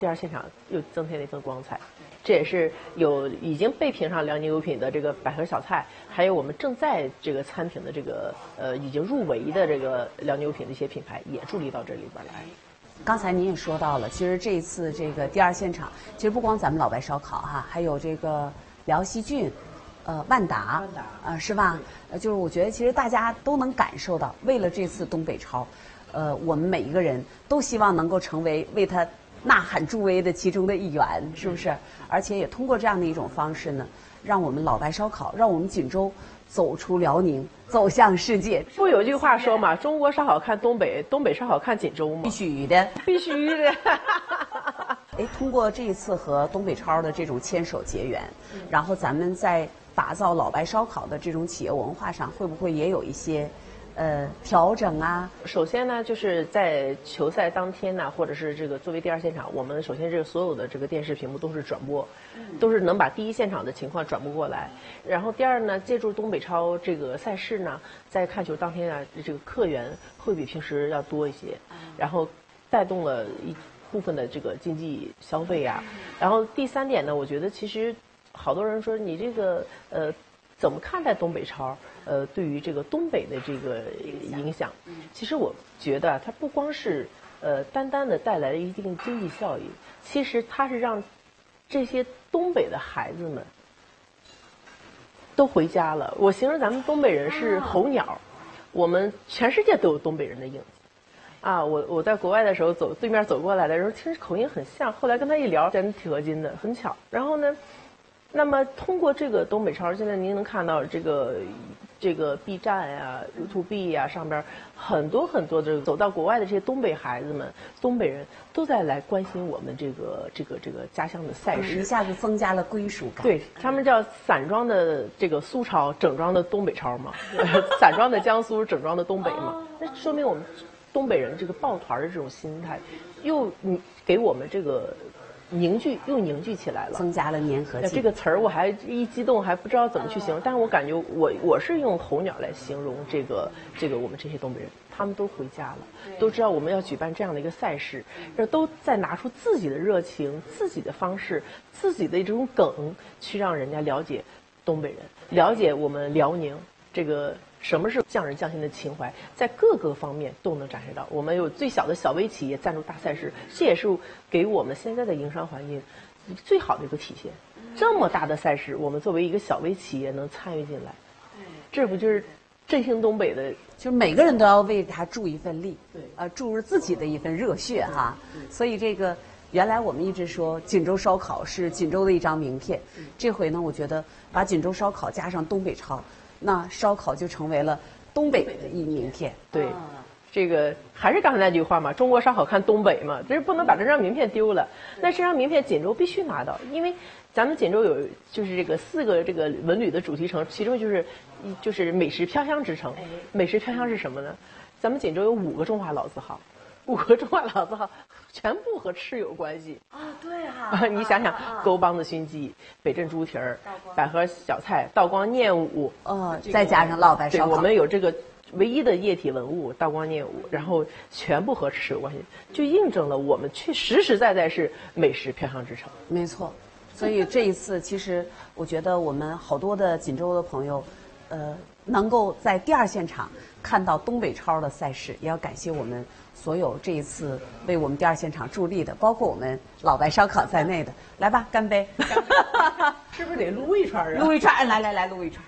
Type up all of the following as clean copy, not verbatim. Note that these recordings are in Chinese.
第二现场又增添了一份光彩。这也是有已经被评上辽宁优品的这个百合小菜，还有我们正在这个参评的这个已经入围的这个辽宁优品的一些品牌也助力到这里边来。 刚才您也说到了，其实这一次这个第二现场，其实不光咱们老白烧烤哈，还有这个辽西郡，万达，是吧？就是我觉得其实大家都能感受到，为了这次东北超，我们每一个人都希望能够成为为他呐喊助威的其中的一员，是不是？而且也通过这样的一种方式呢，让我们老白烧烤，让我们锦州走出辽宁，走向世界。 不有句话说嘛，中国烧烤看东北，东北烧烤看锦州嘛。 必须的， 必须的。 哎，通过这一次和东北超的这种牵手结缘，然后咱们在打造老白烧烤的这种企业文化上，会不会也有一些调整啊？ 首先呢，就是在球赛当天呢，或者是这个作为第二现场，我们首先这个所有的这个电视屏幕都是转播，都是能把第一现场的情况转播过来。然后第二呢，借助东北超这个赛事呢，在看球当天啊，这个客源会比平时要多一些，然后带动了一部分的这个经济消费啊。然后第三点呢，我觉得其实好多人说你这个怎么看待东北超？对于这个东北的这个影响，其实我觉得它不光是单单的带来了一定经济效益，其实它是让这些东北的孩子们都回家了。我形容咱们东北人是候鸟，我们全世界都有东北人的影子。啊，我在国外的时候对面走过来的时候，其实口音很像，后来跟他一聊，真挺合筋的，很巧。然后呢，那么通过这个东北超，现在您能看到这个 B 站呀、YouTube 呀上边很多很多的走到国外的这些东北孩子们、东北人都在来关心我们这个家乡的赛事， 一下子增加了归属感。 对，他们叫散装的这个苏超，整装的东北超嘛，散装的江苏，整装的东北嘛，那说明我们东北人这个抱团的这种心态，又给我们这个凝聚起来了， 增加了粘合性。 这个词儿我还一激动还不知道怎么去形容，但是我感觉我是用候鸟来形容这个我们这些东北人，他们都回家了，都知道我们要举办这样的一个赛事，都在拿出自己的热情、自己的方式、自己的这种梗，去让人家了解东北人，了解我们辽宁这个什么是匠人匠心的情怀，在各个方面都能展示到。我们有最小的小微企业赞助大赛事，这也是给我们现在的营商环境最好的一个体现。这么大的赛事，我们作为一个小微企业能参与进来，这不就是振兴东北的？ 就是每个人都要为他助一份力，对，注入自己的一份热血哈。所以这个原来我们一直说锦州烧烤是锦州的一张名片，这回呢，我觉得把锦州烧烤加上东北超，那烧烤就成为了东北的一名片。 对，这个还是刚才那句话嘛，中国烧烤看东北嘛，这是不能把这张名片丢了。那这张名片锦州必须拿到，因为咱们锦州有就是这个4个这个文旅的主题城，其中就是美食飘香之城。美食飘香是什么呢？咱们锦州有5个中华老字号，5个中华老字号全部和吃有关系啊。对哈， 你想想，沟帮子熏鸡、北镇猪蹄儿、百合小菜、道光念武， 再加上老白烧烤， 我们有这个唯一的液体文物道光念武，然后全部和吃有关系，就印证了我们实实在在是美食飘香之城。 没错，所以这一次其实我觉得我们好多的锦州的朋友，能够在第二现场看到东北超的赛事，也要感谢我们所有这一次为我们第二现场助力的，包括我们老白烧烤在内的。来吧，干杯！ 是不是得撸一串啊？ 撸一串，来撸一串。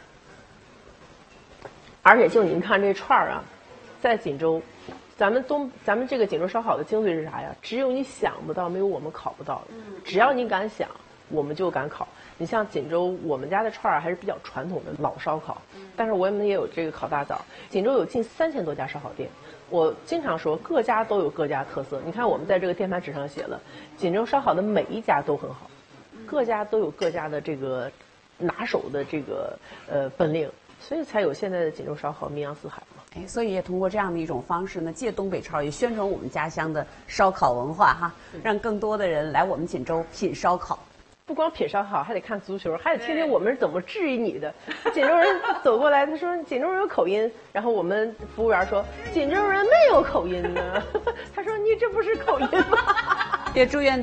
而且就您看这串儿啊，在锦州，咱们这个锦州烧烤的精髓是啥呀？只有你想不到，没有我们烤不到的。只要你敢想，我们就敢烤。你像锦州，我们家的串儿还是比较传统的老烧烤，但是我们也有这个烤大枣。锦州有近3000多家烧烤店，我经常说各家都有各家特色。你看我们在这个电盘纸上写了，锦州烧烤的每一家都很好，各家都有各家的这个拿手的这个本领，所以才有现在的锦州烧烤名扬四海嘛。 哎，所以也通过这样的一种方式呢，借东北超也宣传我们家乡的烧烤文化哈，让更多的人来我们锦州品烧烤。 不光品烧烤，还得看足球，还得听听我们是怎么质疑你的。锦州人走过来，他说锦州人有口音，然后我们服务员说锦州人没有口音呢。他说你这不是口音吗？ 也祝愿